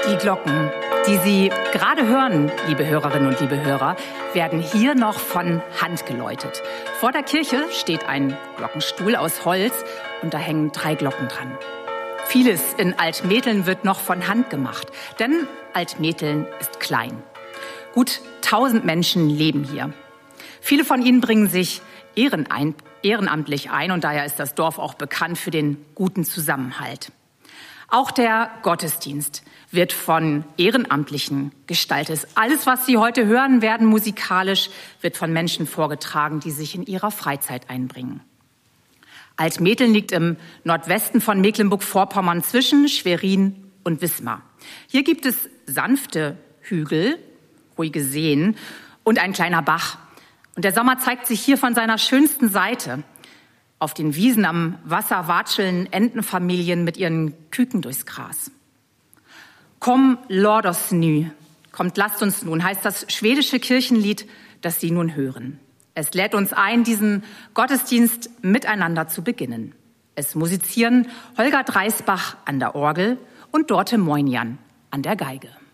Die Glocken, die Sie gerade hören, liebe Hörerinnen und liebe Hörer, werden hier noch von Hand geläutet. Vor der Kirche steht ein Glockenstuhl aus Holz und da hängen 3 Glocken dran. Vieles in Altmetteln wird noch von Hand gemacht, denn Altmetteln ist klein. Gut 1000 Menschen leben hier. Viele von ihnen bringen sich ehrenamtlich ein und daher ist das Dorf auch bekannt für den guten Zusammenhalt. Auch der Gottesdienst wird von Ehrenamtlichen gestaltet. Alles, was Sie heute hören werden, musikalisch, wird von Menschen vorgetragen, die sich in ihrer Freizeit einbringen. Altmetteln liegt im Nordwesten von Mecklenburg-Vorpommern zwischen Schwerin und Wismar. Hier gibt es sanfte Hügel, ruhige Seen und ein kleiner Bach. Und der Sommer zeigt sich hier von seiner schönsten Seite. Auf den Wiesen am Wasser watscheln Entenfamilien mit ihren Küken durchs Gras. Komm, låt oss nu, kommt, lasst uns nun, heißt das schwedische Kirchenlied, das Sie nun hören. Es lädt uns ein, diesen Gottesdienst miteinander zu beginnen. Es musizieren Holger Dreisbach an der Orgel und Dorte Moinian an der Geige.